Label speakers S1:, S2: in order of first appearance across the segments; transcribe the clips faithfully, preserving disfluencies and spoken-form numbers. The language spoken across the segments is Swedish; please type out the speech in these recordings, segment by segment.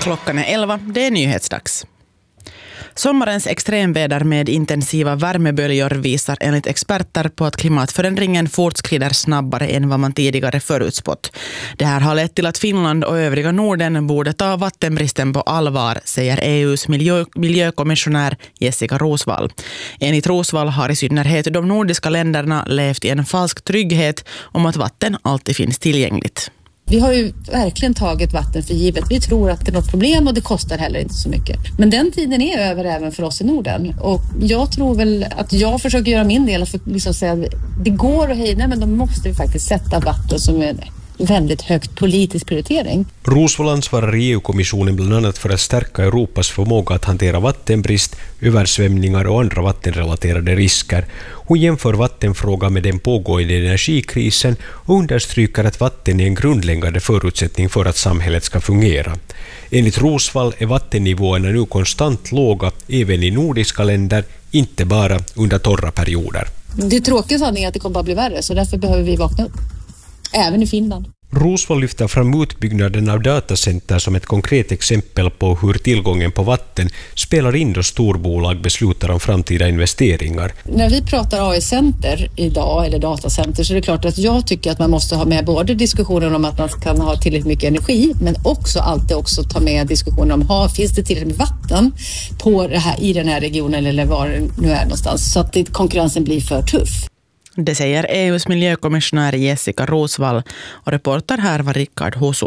S1: Klockan är elva, det är nyhetsdags. Sommarens extremväder med intensiva värmeböljor visar enligt experter på att klimatförändringen fortskrider snabbare än vad man tidigare förutspått. Det här har lett till att Finland och övriga Norden borde ta vattenbristen på allvar, säger E U:s miljö- miljökommissionär Jessica Rosvall. Enligt Rosvall har i synnerhet de nordiska länderna levt i en falsk trygghet om att vatten alltid finns tillgängligt.
S2: Vi har ju verkligen tagit vatten för givet. Vi tror att det är något problem och det kostar heller inte så mycket. Men den tiden är över även för oss i Norden. Och jag tror väl att jag försöker göra min del för att liksom säga att det går att hejda, men då måste vi faktiskt sätta vatten som är väldigt högt politisk prioritering.
S3: Rosvall ansvarar i E U-kommissionen bland annat för att stärka Europas förmåga att hantera vattenbrist, översvämningar och andra vattenrelaterade risker. Hon jämför vattenfrågan med den pågående energikrisen och understryker att vatten är en grundläggande förutsättning för att samhället ska fungera. Enligt Rosvall är vattennivåerna nu konstant låga även i nordiska länder, inte bara under torra perioder.
S2: Det är tråkiga sanning att det kommer att bli värre, så därför behöver vi vakna upp. Även i Finland.
S3: Rosvall lyfter fram utbyggnaden av datacenter som ett konkret exempel på hur tillgången på vatten spelar in då storbolag beslutar om framtida investeringar.
S2: När vi pratar A I-center idag, eller datacenter, så är det klart att jag tycker att man måste ha med både diskussionen om att man kan ha tillräckligt mycket energi, men också alltid också ta med diskussionen om ha, finns det tillräckligt med vatten på det här, i den här regionen eller var det nu är någonstans, så att det, konkurrensen blir för tuff.
S1: Det säger E U:s miljökommissionär Jessica Rosvall, och reporter här var Rickard Husu.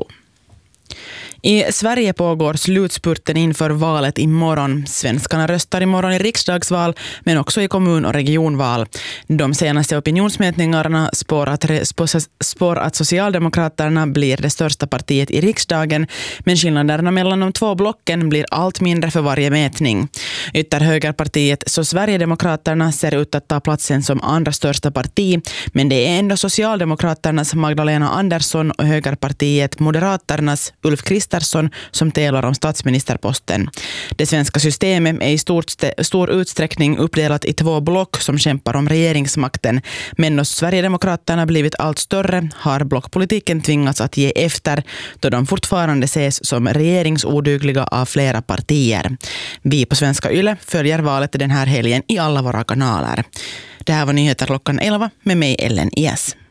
S1: I Sverige pågår slutspurten inför valet imorgon. Svenskarna röstar imorgon i riksdagsval, men också i kommun- och regionval. De senaste opinionsmätningarna spår att, spår att Socialdemokraterna blir det största partiet i riksdagen, men skillnaderna mellan de två blocken blir allt mindre för varje mätning. Ytterhögerpartiet så Sverigedemokraterna ser ut att ta platsen som andra största parti, men det är ändå Socialdemokraternas Magdalena Andersson och högerpartiet Moderaternas Ulf Kristersson som tävlar om statsministerposten. Det svenska systemet är i stort, stor utsträckning uppdelat i två block som kämpar om regeringsmakten, men då Sverigedemokraterna blivit allt större har blockpolitiken tvingats att ge efter, då de fortfarande ses som regeringsodugliga av flera partier. Vi på Svenska Yle följer valet den här helgen i alla våra kanaler. Det här var nyheter klockan elva med mig Ellen Ies.